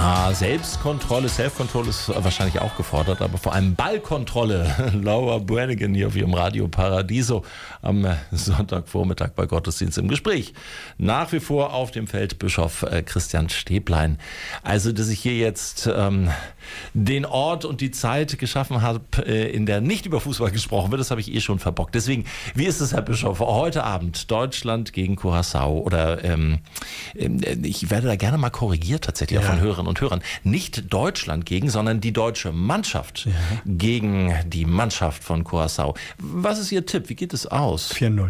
Ja, Selbstkontrolle, Self-Control ist wahrscheinlich auch gefordert, aber vor allem Ballkontrolle. Laura Branigan hier auf ihrem Radio Paradiso am Sonntagvormittag bei Gottesdienst im Gespräch. Nach wie vor auf dem Feld Bischof Christian Stäblein. Also, dass ich hier jetzt den Ort und die Zeit geschaffen habe, in der nicht über Fußball gesprochen wird, das habe ich schon verbockt. Deswegen, wie ist es, Herr Bischof, heute Abend Deutschland gegen Curaçao oder ich werde da gerne mal korrigiert tatsächlich auch von Hörerinnen und Hörern. Nicht Deutschland gegen, sondern die deutsche Mannschaft gegen die Mannschaft von Curaçao. Was ist Ihr Tipp? Wie geht es aus? 4-0.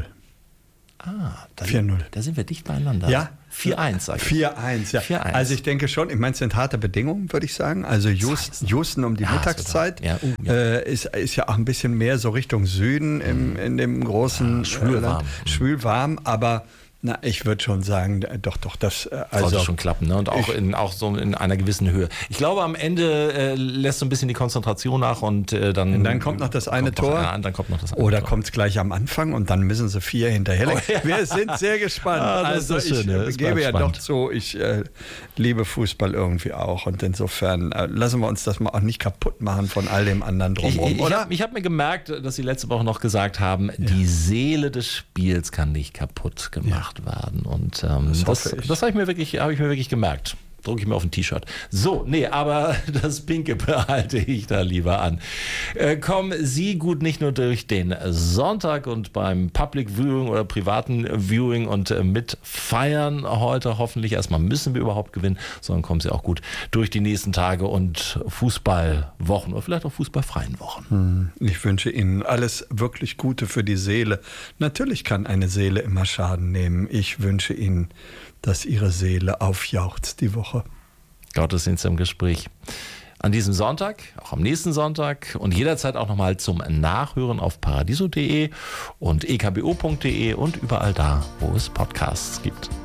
Da 4-0. Da sind wir dicht beieinander. Ja. 4-1, sage ich. 4-1, ja. 4-1. Also ich denke schon, ich meine, es sind harte Bedingungen, würde ich sagen. Also Houston um die Mittagszeit ist ja auch ein bisschen mehr so Richtung Süden in dem großen schwülwarm. Schwülwarm, aber na, ich würde schon sagen, doch, das sollte schon klappen, ne? Und auch so in einer gewissen Höhe. Ich glaube, am Ende lässt so ein bisschen die Konzentration nach und dann kommt noch das eine Tor. Dann kommt noch das eine Oder Tor. kommt es gleich am Anfang und dann müssen sie 4 hinterherlegen. Wir sind sehr gespannt. Also ich gebe ja doch zu, ich liebe Fußball irgendwie auch und insofern lassen wir uns das mal auch nicht kaputt machen von all dem anderen drumherum, oder? Ich hab mir gemerkt, dass Sie letzte Woche noch gesagt haben, die Seele des Spiels kann nicht kaputt gemacht werden. Und das habe ich mir wirklich gemerkt. Drucke ich mir auf ein T-Shirt. So, aber das Pinke behalte ich da lieber an. Kommen Sie gut nicht nur durch den Sonntag und beim Public Viewing oder privaten Viewing und mit feiern heute hoffentlich. Erstmal müssen wir überhaupt gewinnen, sondern kommen Sie auch gut durch die nächsten Tage und Fußballwochen oder vielleicht auch fußballfreien Wochen. Ich wünsche Ihnen alles wirklich Gute für die Seele. Natürlich kann eine Seele immer Schaden nehmen. Ich wünsche Ihnen, dass Ihre Seele aufjauchzt die Woche. Gottesdienst im Gespräch. An diesem Sonntag, auch am nächsten Sonntag und jederzeit auch nochmal zum Nachhören auf paradiso.de und ekbo.de und überall da, wo es Podcasts gibt.